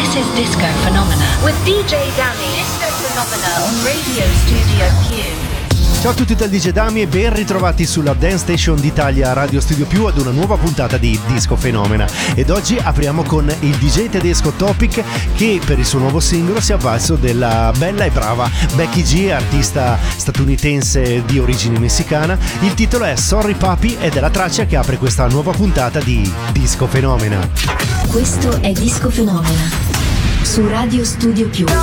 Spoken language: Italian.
This is Disco Phenomena with DJ Dammy. Disco Phenomena on Radio Studio Q. Ciao a tutti dal DJ Dammy e ben ritrovati sulla Dance Station d'Italia Radio Studio Più ad una nuova puntata di Disco Phenomena. Ed oggi apriamo con il DJ tedesco Topic, che per il suo nuovo singolo si è avvalso della bella e brava Becky G, artista statunitense di origine messicana. Il titolo è Sorry Papi ed è la traccia che apre questa nuova puntata di Disco Phenomena. Questo è Disco Phenomena su Radio Studio Più.